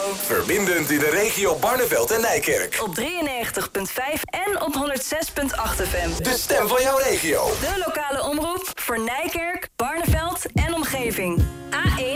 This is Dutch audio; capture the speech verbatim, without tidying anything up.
Verbindend in de regio Barneveld en Nijkerk. Op drieënnegentig komma vijf en op honderd zes komma acht F M. De stem van jouw regio. De lokale omroep voor Nijkerk,